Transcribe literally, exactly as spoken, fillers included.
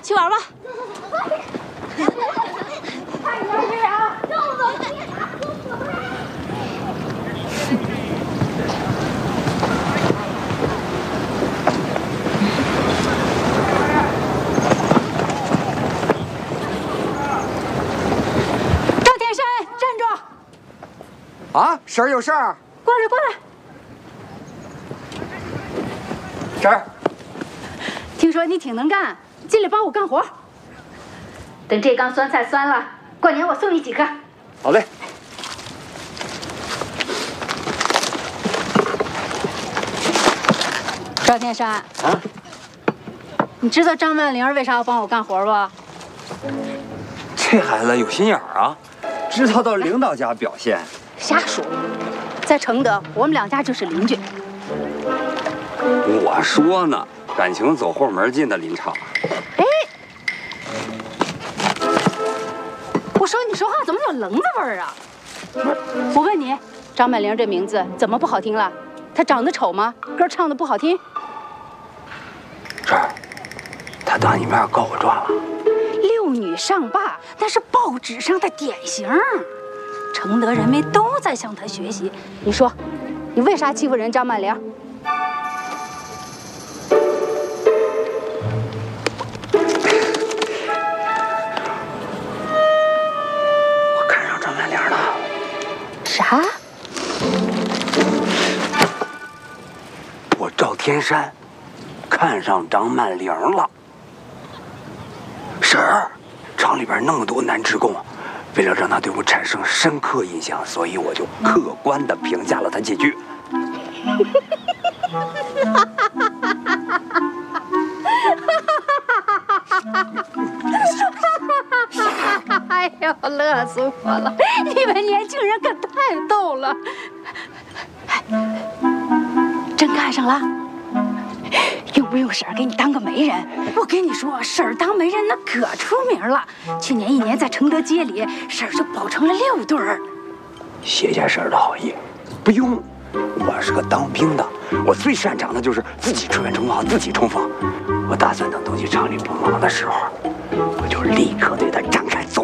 去玩吧。赵天山，站住！ 啊，婶儿有事儿。 过来，过来。 婶儿， 听说你挺能干，进来帮我干活。等这缸酸菜酸了，过年我送你几颗。 好嘞。 赵天山啊，你知道张曼玲为啥要帮我干活不？ 这孩子有心眼儿啊，知道到领导家表现。 瞎说，在承德，我们两家就是邻居。 我说呢，感情走后门进的林场。 哎，我说你说话怎么有棱子味儿啊？不是，我问你，张曼玲这名字怎么不好听了？她长得丑吗？歌唱的不好听？ 这儿，他当你面告我状了。 六女上坝，那是报纸上的典型，承德人民都在向她学习。你说，你为啥欺负人张曼玲？ 啥？ 我赵天山看上张曼玲了。婶儿，厂里边那么多男职工，为了让他对我产生深刻印象，所以我就客观的评价了他几句。 哎呦，乐死我了！你们年轻人可太逗了。真看上了？用不用婶儿给你当个媒人？我跟你说，婶儿当媒人那可出名了。去年一年在承德街里，婶儿就保成了六对儿。 谢谢婶儿的好意，不用。我是个当兵的，我最擅长的就是自己支援冲锋，自己冲锋。我打算等东西厂里不忙的时候，我就立刻对他炸。